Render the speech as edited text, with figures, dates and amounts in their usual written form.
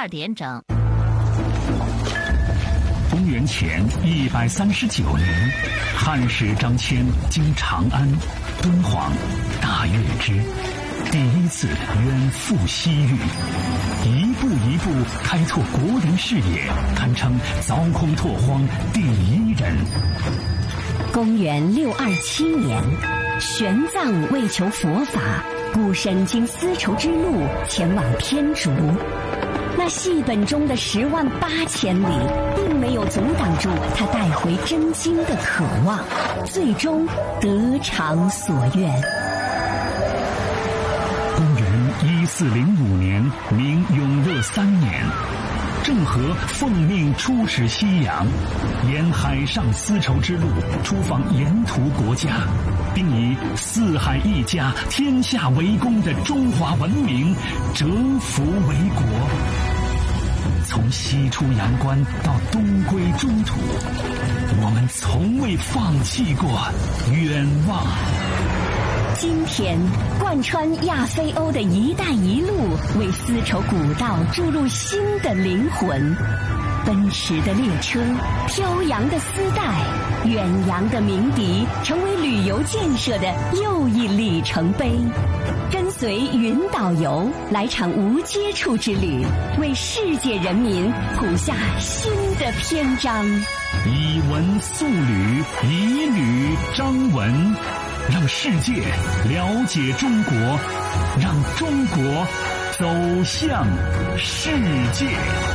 12点整。 公元前139年，汉使张骞经长安、敦煌、大月支，第一次远赴西域，一步一步开拓国人视野，堪称凿空拓荒第一人。 公元627年，玄奘为求佛法，孤身经丝绸之路前往天竺。那戏本中的10万8千里，并没有阻挡住他带回真经的渴望，最终得偿所愿。 公元1405年，明永乐3年，郑和奉命出使西洋，沿海上丝绸之路出访沿途国家，并以四海一家，天下为公的中华文明折服为国。从西出阳关到东归中土，我们从未放弃过远望。 今天，贯穿亚非欧的一带一路为丝绸古道注入新的灵魂。奔驰的列车，飘扬的丝带，远扬的鸣笛，成为旅游建设的又一里程碑。跟随云导游来场无接触之旅，为世界人民谱下新的篇章。 以文塑旅，以旅彰文，让世界了解中国，让中国走向世界。